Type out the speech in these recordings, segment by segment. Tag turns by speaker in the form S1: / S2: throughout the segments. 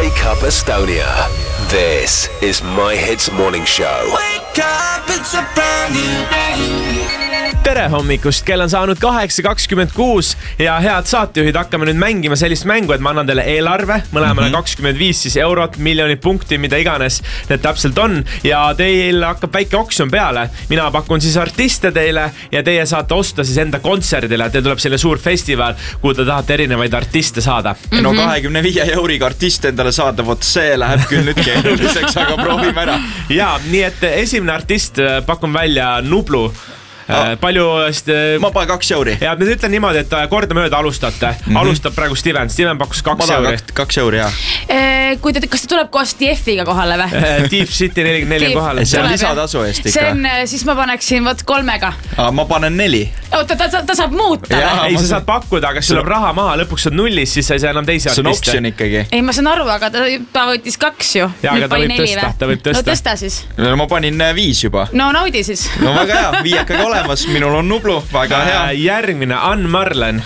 S1: Wake Up Estonia. This is My Hits Morning Show.
S2: Wake up, it's a brand new day.
S3: Tere hommikust, kell on saanud 8:26 ja head saatejuhid, hakkame nüüd mängima sellist mängu, et ma annan teile eelarve, mõlemale 25 siis eurot, miljonit punkti, mida iganes need täpselt on ja teil hakkab väike oksjon peale. Mina pakun siis artiste teile ja teie saate osta siis enda kontserdile, teil tuleb selline suur festival, kuhu te tahate erinevaid artiste saada.
S4: No 25 euriga artiste endale saada, vot see läheb küll nüüd keeruliseks, aga proovime ära.
S3: Ja, nii et esimene artist pakun välja Nublu. Palju...
S4: Ma panen 2 euri.
S3: Ja nüüd ütlen niimoodi, et kordamööda alustate. Alustab praegu Steven pakkus 2 euri.
S4: 2 euri, jah.
S5: Kas ta tuleb koos TF-iga kohale või?
S3: Deep City 44 kohale.
S4: See on lisatasu eest ikka.
S5: See on, siis ma paneksin 3-ga.
S4: Ma panen 4.
S5: Oota, ta saab muuta või?
S3: Ei, sa saad pakkuda, aga sul on raha maha, lõpuks on nullis, siis sa ei saa enam teisi artiste.
S4: See on optsioon ikkagi.
S5: Ei, ma saan aru, aga ta võttis 2 ju.
S3: Ja, aga ta võib tõsta.
S5: No tõsta siis.
S4: No ma panin 5 juba.
S5: No naudi siis.
S4: No väga hea, 5 olemas, minul on Nublu, väga hea.
S3: Järgmine, Ann Marlen.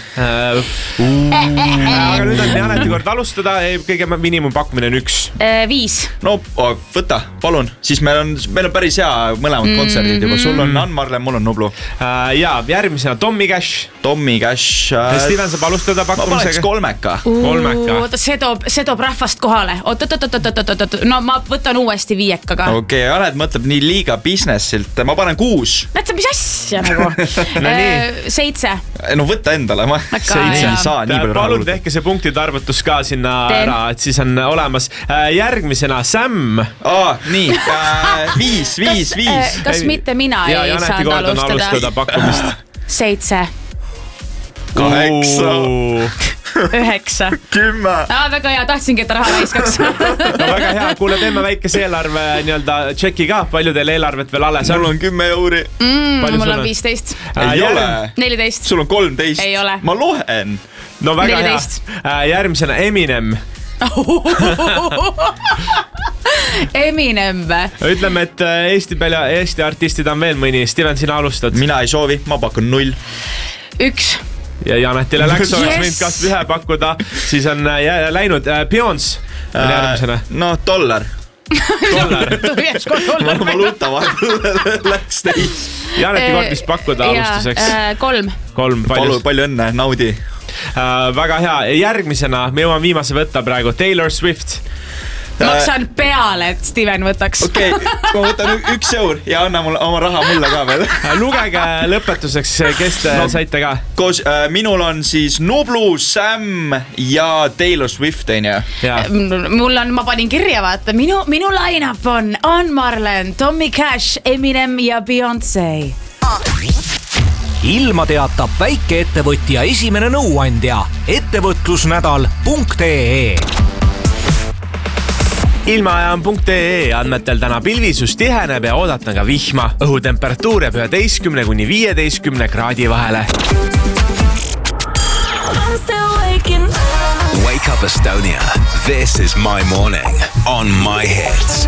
S3: Aga nüüd on Janeti kord alustada, kõige miinimumpakkumine on 1.
S5: 5.
S4: No võta, palun. Siis meil on päris hea mõlemad kontserdid juba. Sul on Ann Marlen, mul on Nublu.
S3: Ja järgmisena Tommy Cash.
S4: Tommy Cash.
S3: Steven saab alustada pakkumisega.
S4: Ma paneks 3.
S5: Oota, see toob rahvast kohale. Oot. No ma võtan uuesti 5-ga.
S4: Okei, Janet mõtleb nii liiga businessilt. Ma panen 6.
S5: Näed sa, mis asja nagu? 7.
S4: No võta endale. 7 ei saa nii palju raha.
S3: Palun tehke see punktide arvutus ka sinna ära, et siis on olemas. Järgmisena Sam.
S4: Nii, 5.
S5: Kas mitte mina ei saanud alustada
S3: pakkumist?
S5: 7.
S4: 8.
S5: 9.
S4: 10.
S5: Väga hea, tahtsingi, et raha raiskaks.
S3: No väga hea, kuule, teeme väikese eelarve nii-öelda tšeki ka, palju teil eelarvet veel alles on?
S4: Mul on 10 euri.
S5: Mul on 15.
S4: Ei ole.
S5: 14.
S4: Sul on 13.
S5: Ei ole.
S4: Ma loen.
S3: No väga
S5: 14.
S3: hea. Järgmisena Eminem.
S5: Eminem või?
S3: Ütleme, et Eesti artistid on veel mõni. Steven, sina alustad.
S4: Mina ei soovi, ma pakun 0.
S5: 1.
S3: Ja Janetile läks, oleks võinud kas 1 pakkuda. Siis on läinud Beyoncé järgmisena.
S4: No $.
S5: Valuuta
S4: läks teis.
S3: Janeti kord vist pakkuda alustuseks.
S5: 3.
S4: Palju õnne, naudi.
S3: Väga hea. Järgmisena, me jõuan viimase võtta praegu, Taylor Swift.
S5: Maksan peale, et Steven võtaks.
S4: Okei, ma võtan 1 eur ja anna oma raha mulle ka veel.
S3: Lugege lõpetuseks, kes te saite ka?
S4: Koos, minul on siis Nublu, Sam ja Taylor Swift, on ju?
S5: Ma panin kirja, vaata. Minu line-up on Ann Marlen, Tommy Cash, Eminem ja Beyoncé.
S6: Ilma teatab väikeettevõtja esimene nõuandja ettevõtlusnädal.ee.
S3: Ilmaaja on .ee andmetel täna pilvisus tiheneb ja oodata ka vihma. Õhutemperatuur jääb 11–15 kraadi vahele.
S1: Wake Up Estonia. This is my morning on My Hits.